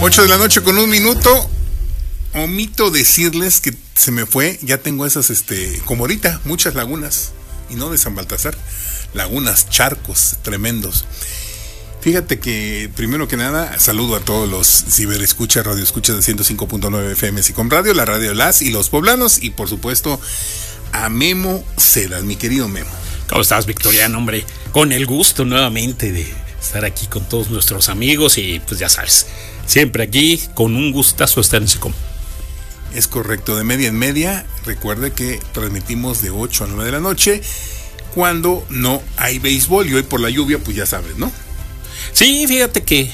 8 con 1 minuto. Omito decirles que se me fue, ya tengo esas, como ahorita, muchas lagunas, y no de San Baltasar, lagunas, charcos tremendos. Fíjate que, primero que nada, saludo a todos los ciberescuchas, radioescuchas de 105.9 FM SICOM Radio, la radio de las y los poblanos, y por supuesto a Memo Cedas, mi querido Memo. ¿Cómo estás, Victoriano, hombre? Con el gusto nuevamente de estar aquí con todos nuestros amigos y pues ya sabes, siempre aquí con un gustazo estar en SICOM. Es correcto, de media en media. Recuerde que transmitimos de 8 a 9 de la noche cuando no hay béisbol, y hoy por la lluvia, pues ya sabes, ¿no? Sí, fíjate que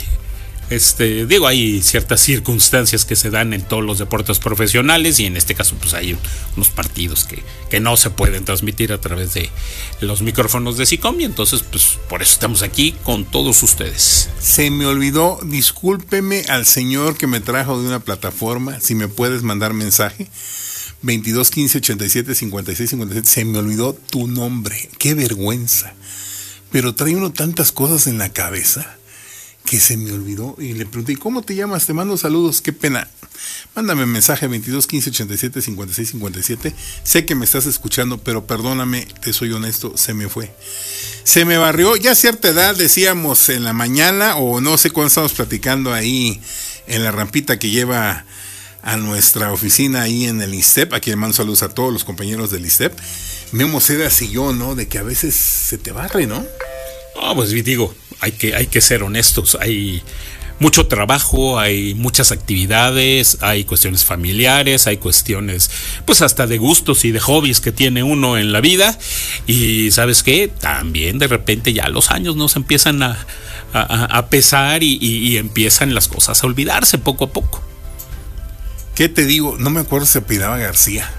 hay ciertas circunstancias que se dan en todos los deportes profesionales, y en este caso pues hay unos partidos que no se pueden transmitir a través de los micrófonos de SICOM, y entonces pues por eso estamos aquí con todos ustedes. Se me olvidó, discúlpeme al señor que me trajo de una plataforma, si me puedes mandar mensaje, 22 15 87 56 57, se me olvidó tu nombre, qué vergüenza, pero trae uno tantas cosas en la cabeza que se me olvidó, y le pregunté, ¿cómo te llamas? Te mando saludos, qué pena. Mándame mensaje 22 15 87 56 57. Sé que me estás escuchando, pero perdóname, te soy honesto, se me fue. Se me barrió, ya a cierta edad, decíamos en la mañana, o no sé cuándo estamos platicando ahí en la rampita que lleva a nuestra oficina ahí en el ISTEP, aquí le mando saludos a todos los compañeros del ISTEP. Memo Cedas y yo, ¿no? De que a veces se te barre, ¿no? No, pues digo, hay que ser honestos, hay mucho trabajo, hay muchas actividades, hay cuestiones familiares, hay cuestiones pues hasta de gustos y de hobbies que tiene uno en la vida, y ¿sabes qué? También de repente ya los años nos empiezan a pesar y empiezan las cosas a olvidarse poco a poco. ¿Qué te digo? No me acuerdo si se apellidaba García.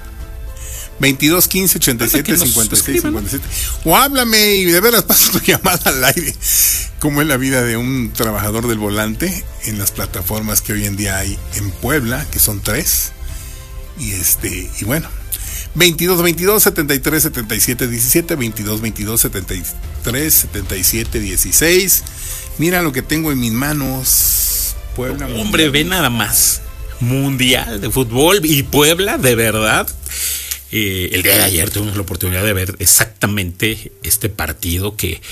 22 15 87 56 57. O háblame y de veras paso tu llamada al aire. ¿Cómo es la vida de un trabajador del volante en las plataformas que hoy en día hay en Puebla, que son 3? Y bueno, 22 22 73 77 17, 22 22 73 77 16. Mira lo que tengo en mis manos. Puebla. Hombre, ve nada más. Mundial de fútbol y Puebla, de verdad. El día de ayer tuvimos la oportunidad de ver exactamente este partido que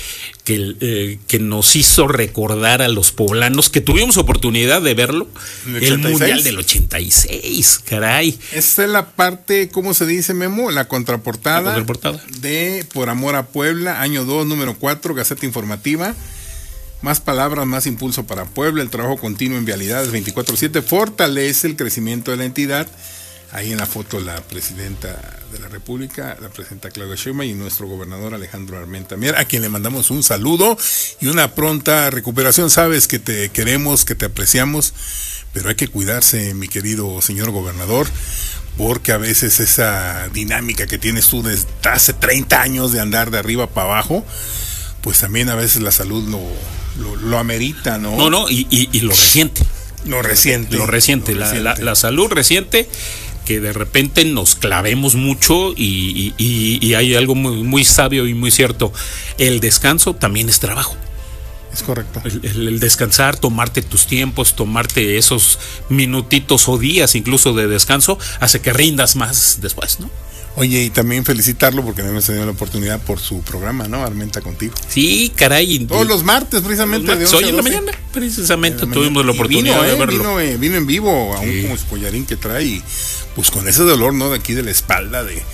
nos hizo recordar a los poblanos que tuvimos oportunidad de verlo, el Mundial del 86, caray. Esta es la parte, ¿cómo se dice, Memo? La contraportada de Por Amor a Puebla, año 2, número 4, Gaceta Informativa. Más palabras, más impulso para Puebla, el trabajo continuo en vialidades 24/7 fortalece el crecimiento de la entidad. Ahí en la foto la presidenta de la República, la presidenta Claudia Sheinbaum, y nuestro gobernador Alejandro Armenta Mier, a quien le mandamos un saludo y una pronta recuperación. Sabes que te queremos, que te apreciamos, pero hay que cuidarse, mi querido señor gobernador, porque a veces esa dinámica que tienes tú desde hace 30 años de andar de arriba para abajo, pues también a veces la salud lo amerita, ¿no? No, y lo reciente. Lo reciente. La salud reciente, que de repente nos clavemos mucho y hay algo muy, muy sabio y muy cierto. El descanso también es trabajo. Es correcto. El descansar, tomarte tus tiempos, tomarte esos minutitos o días incluso de descanso, hace que rindas más después, ¿no? Oye, y también felicitarlo porque me hemos tenido la oportunidad por su programa, ¿no? Armenta Contigo. Sí, caray. Todos los martes, precisamente. Hoy en la mañana, precisamente, tuvimos la oportunidad de verlo. Vino en vivo, aún como su collarín que trae, y pues con ese dolor, ¿no? De aquí de la espalda,